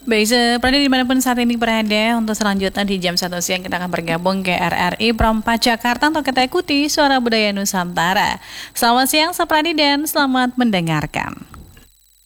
Baik, seperti dimanapun saat ini berada, untuk selanjutnya di jam 1 siang kita akan bergabung ke RRI Perempat Jakarta untuk kita ikuti Suara Budaya Nusantara. Selamat siang, Sapradi, dan selamat mendengarkan.